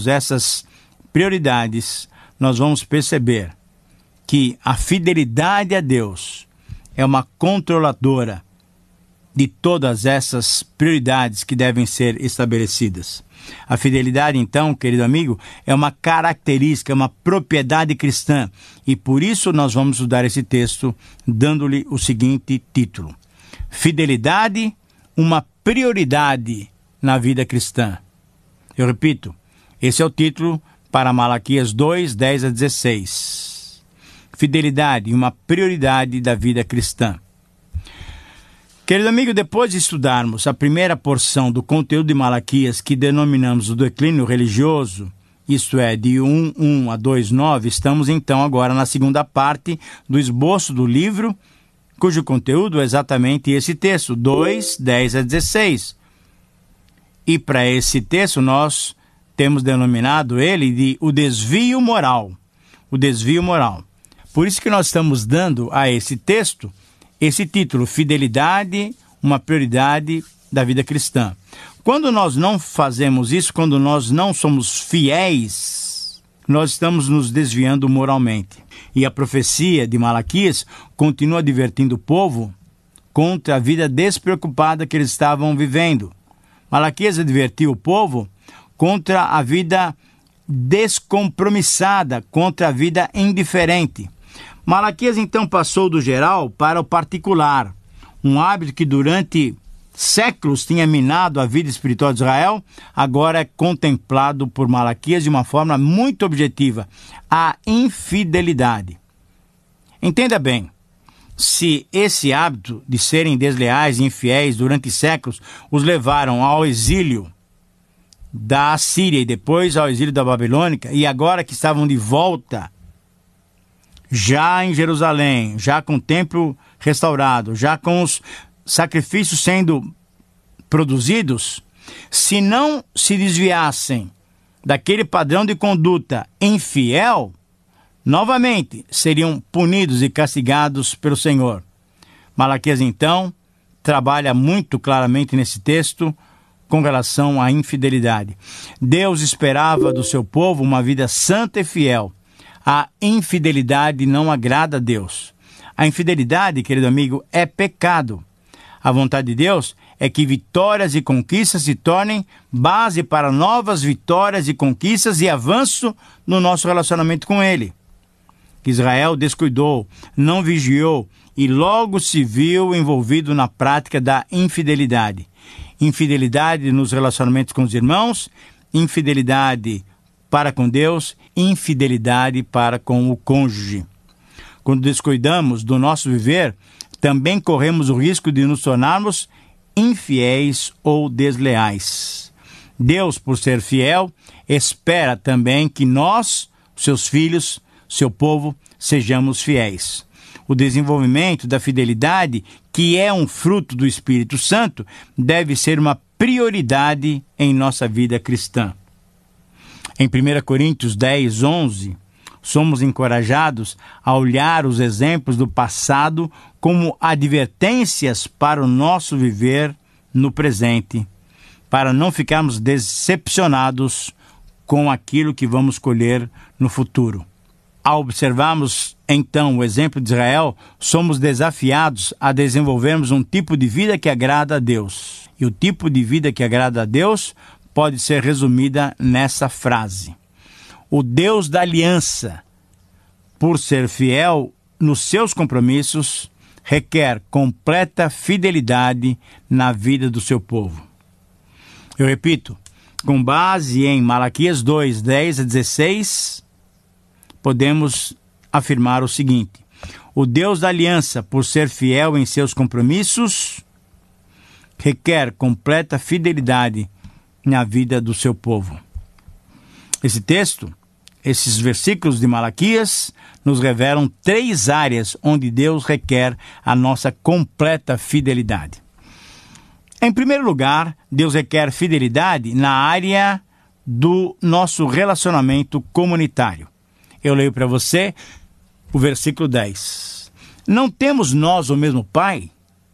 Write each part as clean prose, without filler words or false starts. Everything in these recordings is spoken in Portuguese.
entendermos essas prioridades, nós vamos perceber que a fidelidade a Deus é uma controladora de todas essas prioridades que devem ser estabelecidas. A fidelidade, então, querido amigo, é uma característica, é uma propriedade cristã. E por isso nós vamos estudar esse texto dando-lhe o seguinte título: Fidelidade, uma prioridade na vida cristã. Eu repito, esse é o título para Malaquias 2, 10 a 16. Fidelidade, uma prioridade da vida cristã. Querido amigo, depois de estudarmos a primeira porção do conteúdo de Malaquias, que denominamos o declínio religioso, isto é, de 1:1 a 2:9, estamos então agora na segunda parte do esboço do livro, cujo conteúdo é exatamente esse texto, 2, 10 a 16. E para esse texto nós temos denominado ele de o desvio moral. O desvio moral. Por isso que nós estamos dando a esse texto esse título: Fidelidade, uma prioridade da vida cristã. Quando nós não fazemos isso, quando nós não somos fiéis, nós estamos nos desviando moralmente. E a profecia de Malaquias continua advertindo o povo contra a vida despreocupada que eles estavam vivendo. Malaquias advertiu o povo contra a vida descompromissada, contra a vida indiferente. Malaquias então passou do geral para o particular, um hábito que durante séculos tinha minado a vida espiritual de Israel, agora é contemplado por Malaquias de uma forma muito objetiva: a infidelidade. Entenda bem, se esse hábito de serem desleais e infiéis durante séculos os levaram ao exílio da Assíria e depois ao exílio da Babilônica, e agora que estavam de volta já em Jerusalém, já com o templo restaurado, já com os sacrifícios sendo produzidos, se não se desviassem daquele padrão de conduta infiel, novamente seriam punidos e castigados pelo Senhor. Malaquias, então, trabalha muito claramente nesse texto com relação à infidelidade. Deus esperava do seu povo uma vida santa e fiel. A infidelidade não agrada a Deus. A infidelidade, querido amigo, é pecado. A vontade de Deus é que vitórias e conquistas se tornem base para novas vitórias e conquistas e avanço no nosso relacionamento com Ele. Israel descuidou, não vigiou e logo se viu envolvido na prática da infidelidade. Infidelidade nos relacionamentos com os irmãos, infidelidade para com Deus, infidelidade para com o cônjuge. Quando descuidamos do nosso viver, também corremos o risco de nos tornarmos infiéis ou desleais. Deus, por ser fiel, espera também que nós, seus filhos, seu povo, sejamos fiéis. O desenvolvimento da fidelidade, que é um fruto do Espírito Santo, deve ser uma prioridade em nossa vida cristã. Em 1 Coríntios 10, 11, somos encorajados a olhar os exemplos do passado como advertências para o nosso viver no presente, para não ficarmos decepcionados com aquilo que vamos colher no futuro. Ao observarmos, então, o exemplo de Israel, somos desafiados a desenvolvermos um tipo de vida que agrada a Deus. E o tipo de vida que agrada a Deus pode ser resumida nessa frase: o Deus da aliança, por ser fiel nos seus compromissos, requer completa fidelidade na vida do seu povo. Eu repito, com base em Malaquias 2, 10 a 16, podemos afirmar o seguinte: o Deus da aliança, por ser fiel em seus compromissos, requer completa fidelidade na vida do seu povo. Esse texto, esses versículos de Malaquias, nos revelam 3 áreas onde Deus requer a nossa completa fidelidade. Em primeiro lugar, Deus requer fidelidade na área do nosso relacionamento comunitário. Eu leio para você o versículo 10. Não temos nós o mesmo Pai?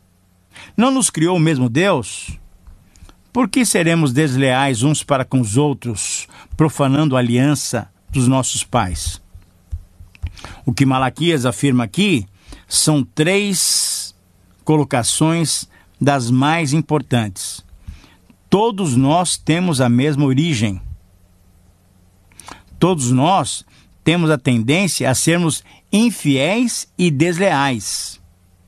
Não nos criou o mesmo Deus? Por que seremos desleais uns para com os outros, profanando a aliança dos nossos pais. O que Malaquias afirma aqui são 3 colocações das mais importantes. Todos nós temos a mesma origem. Todos nós temos a tendência a sermos infiéis e desleais.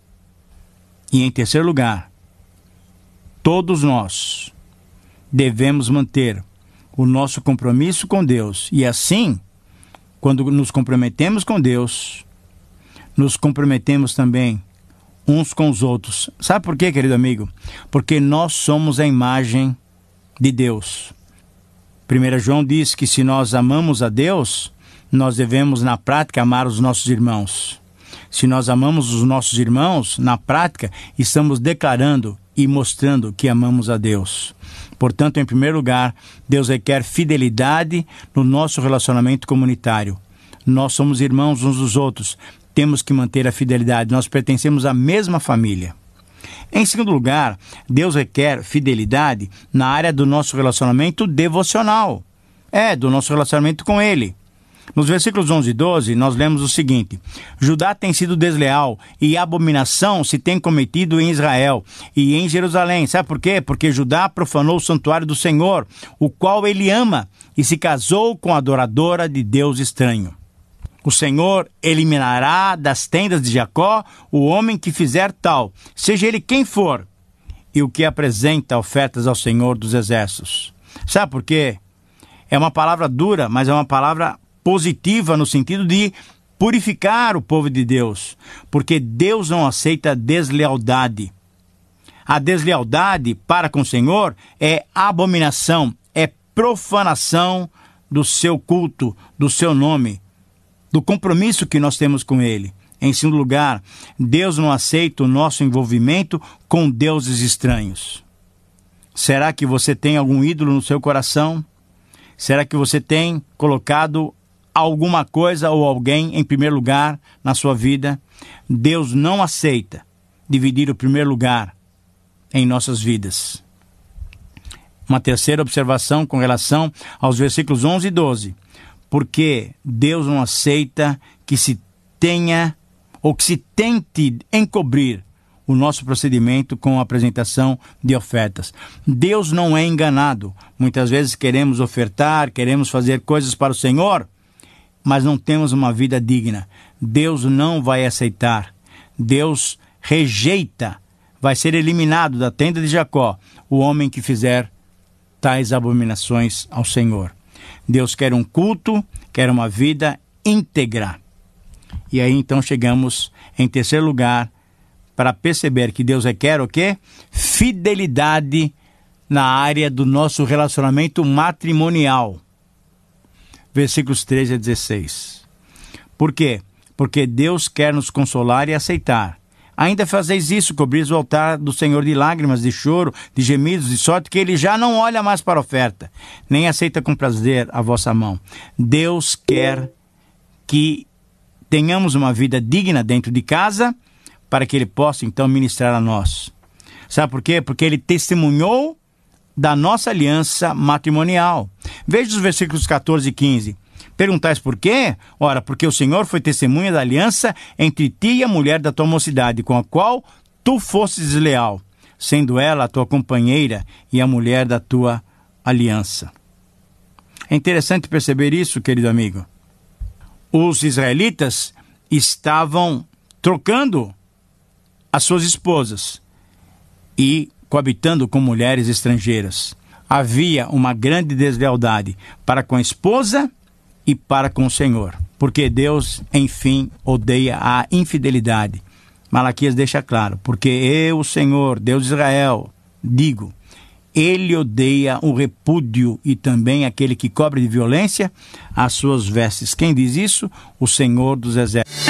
E em terceiro lugar, todos nós devemos manter o nosso compromisso com Deus. E assim, quando nos comprometemos com Deus, nos comprometemos também uns com os outros. Sabe por quê, querido amigo? Porque nós somos a imagem de Deus. 1 João diz que se nós amamos a Deus, nós devemos na prática amar os nossos irmãos. Se nós amamos os nossos irmãos, na prática, estamos declarando e mostrando que amamos a Deus. Portanto, em primeiro lugar, Deus requer fidelidade no nosso relacionamento comunitário. Nós somos irmãos uns dos outros. Temos que manter a fidelidade. Nós pertencemos à mesma família. Em segundo lugar, Deus requer fidelidade na área do nosso relacionamento devocional. Do nosso relacionamento com Ele. Nos versículos 11 e 12, nós lemos o seguinte: Judá tem sido desleal e abominação se tem cometido em Israel e em Jerusalém. Sabe por quê? Porque Judá profanou o santuário do Senhor, o qual ele ama, e se casou com a adoradora de Deus estranho. O Senhor eliminará das tendas de Jacó o homem que fizer tal, seja ele quem for, e o que apresenta ofertas ao Senhor dos Exércitos. Sabe por quê? É uma palavra dura, mas é uma palavra positiva no sentido de purificar o povo de Deus, porque Deus não aceita deslealdade. A deslealdade para com o Senhor é abominação, é profanação do seu culto, do seu nome, do compromisso que nós temos com Ele. Em segundo lugar, Deus não aceita o nosso envolvimento com deuses estranhos. Será que você tem algum ídolo no seu coração? Será que você tem colocado alguma coisa ou alguém em primeiro lugar na sua vida? Deus não aceita dividir o primeiro lugar em nossas vidas. Uma terceira observação com relação aos versículos 11 e 12. Porque Deus não aceita que se tenha ou que se tente encobrir o nosso procedimento com a apresentação de ofertas. Deus não é enganado. Muitas vezes queremos ofertar, queremos fazer coisas para o Senhor, mas não temos uma vida digna. Deus não vai aceitar. Deus rejeita, vai ser eliminado da tenda de Jacó o homem que fizer tais abominações ao Senhor. Deus quer um culto, quer uma vida íntegra. E aí então chegamos em terceiro lugar para perceber que Deus requer o quê? Fidelidade na área do nosso relacionamento matrimonial. Versículos 13 a 16. Por quê? Porque Deus quer nos consolar e aceitar. Ainda fazeis isso, cobris o altar do Senhor de lágrimas, de choro, de gemidos, de sorte que Ele já não olha mais para a oferta, nem aceita com prazer a vossa mão. Deus quer que tenhamos uma vida digna dentro de casa, para que Ele possa então ministrar a nós. Sabe por quê? Porque Ele testemunhou da nossa aliança matrimonial. Veja os versículos 14 e 15. Perguntais por quê? Ora, porque o Senhor foi testemunha da aliança entre ti e a mulher da tua mocidade, com a qual tu fostes desleal, sendo ela a tua companheira e a mulher da tua aliança. É interessante perceber isso, querido amigo. Os israelitas estavam trocando as suas esposas e coabitando com mulheres estrangeiras. Havia uma grande deslealdade para com a esposa e para com o Senhor, porque Deus, enfim, odeia a infidelidade. Malaquias deixa claro, porque eu, o Senhor, Deus de Israel, digo, Ele odeia o repúdio e também aquele que cobre de violência as suas vestes. Quem diz isso? O Senhor dos Exércitos.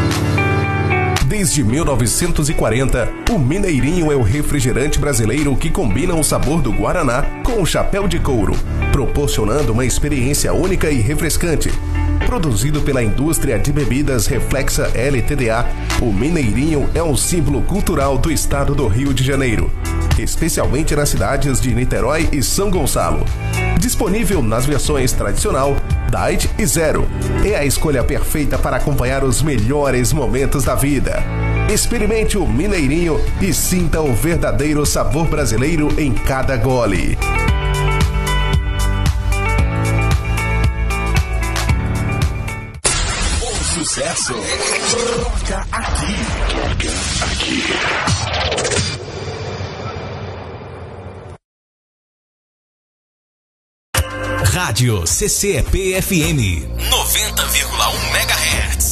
Desde 1940, o Mineirinho é o refrigerante brasileiro que combina o sabor do Guaraná com o chapéu de couro, proporcionando uma experiência única e refrescante. Produzido pela indústria de bebidas Reflexa LTDA, o Mineirinho é um símbolo cultural do estado do Rio de Janeiro, especialmente nas cidades de Niterói e São Gonçalo. Disponível nas versões tradicional, Diet e Zero. É a escolha perfeita para acompanhar os melhores momentos da vida. Experimente o Mineirinho e sinta o verdadeiro sabor brasileiro em cada gole. O sucesso toca aqui. Toca aqui. Rádio CCEP FM 90,1 MHz.